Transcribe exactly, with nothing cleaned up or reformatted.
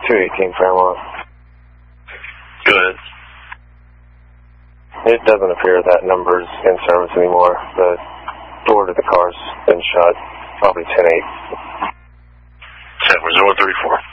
two eighteen Fairmont. Go ahead. It doesn't appear that number's in service anymore. The door to the car's been shut, probably ten eight. San Francisco three four.